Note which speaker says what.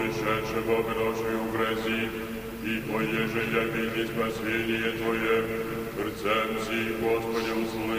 Speaker 1: пришедшего к нашей угрози, и поеже явили спасение Твое, рцем сих, Господи, услыши.